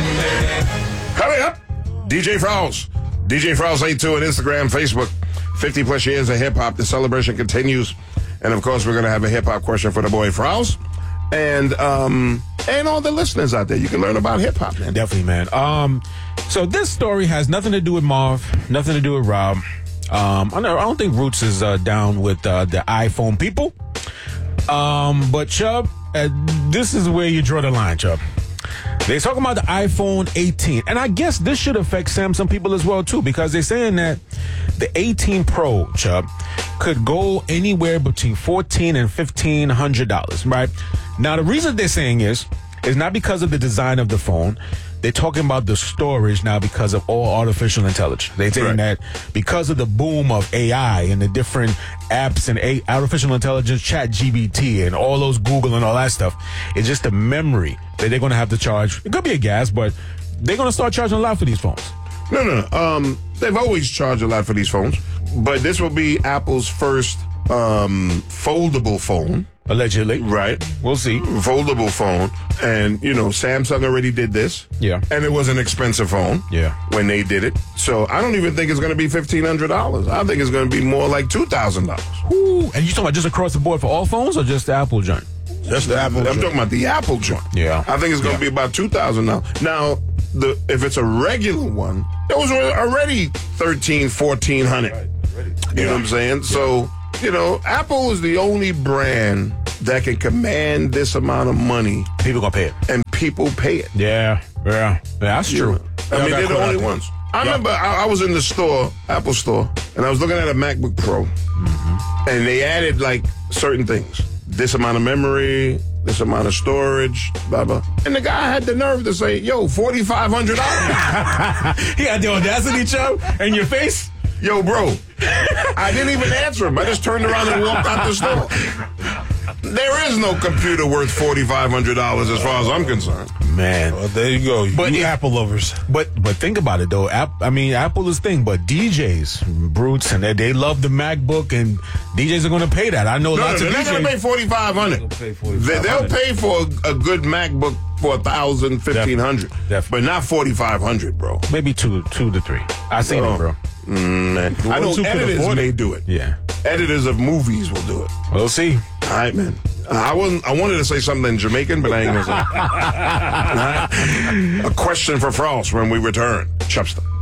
Coming up, DJ Frowls. DJ Frowls 82 on Instagram, Facebook. 50 plus years of hip hop. The celebration continues. And of course, we're going to have a hip hop question for the boy Frowls. And all the listeners out there. You can learn about hip hop, man. Definitely, man. So this story has nothing to do with Marv, nothing to do with Rob. I don't think Roots is down with the iPhone people. But Chubb, this is where you draw the line, Chubb. They're talking about the iPhone 18. And I guess this should affect Samsung people as well, too, because they're saying that the 18 Pro, Chubb, could go anywhere between $1,400 and $1,500, right? Now, the reason they're saying is not because of the design of the phone. They're talking about the storage now because of all artificial intelligence. They're saying that because of the boom of AI and the different apps and artificial intelligence, ChatGPT and all those Google and all that stuff, it's just the memory that they're going to have to charge. It could be a gas, but they're going to start charging a lot for these phones. No. They've always charged a lot for these phones, but this will be Apple's first foldable phone. Allegedly. Right. We'll see. Foldable phone. And, Samsung already did this. Yeah. And it was an expensive phone. Yeah. When they did it. So I don't even think it's going to be $1,500. I think it's going to be more like $2,000. Ooh. And you talking about just across the board for all phones or just the Apple joint? Just the Apple joint. I'm talking about the Apple joint. Yeah. I think it's going to be about $2,000. Now, if it's a regular one, it was already $1,300, $1,400. Right. You know what I'm saying? Yeah. So, Apple is the only brand that can command this amount of money. People gonna pay it. And people pay it. Yeah. That's true. I mean, they're the only ones. I remember I was in the store, Apple store, and I was looking at a MacBook Pro. Mm-hmm. And they added, certain things. This amount of memory, this amount of storage, blah, blah. And the guy had the nerve to say, yo, $4,500. He had the audacity, Chubb, in your face. Yo, bro, I didn't even answer him. I just turned around and walked out the store. There is no computer worth $4,500 as far as I'm concerned. Man. Well, there you go. But Apple lovers. But think about it, though. Apple is thing, but DJs, brutes, and they love the MacBook, and DJs are going to pay that. I know lots of DJs. They're going to pay $4,500. They'll pay for a good MacBook for $1,000, $1,500. But not $4,500, bro. Maybe two to three. I seen it, bro. Man. I know editors may do it. Yeah. Editors of movies will do it. We'll see. All right, man. I wanted to say something in Jamaican, but I ain't going to say it. A question for Frost when we return. Chubster.